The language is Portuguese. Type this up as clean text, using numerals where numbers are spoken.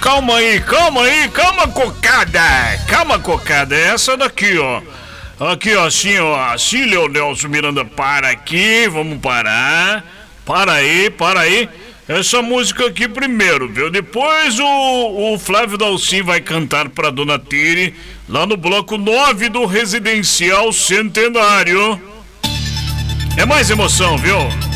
calma, cocada, é essa daqui, ó. Aqui, ó, assim, Leonelson Miranda, para aqui, vamos parar. Para aí. Essa música aqui primeiro, viu? Depois o Flávio Dalcin vai cantar pra Dona Tire, lá no bloco 9 do Residencial Centenário. É mais emoção, viu?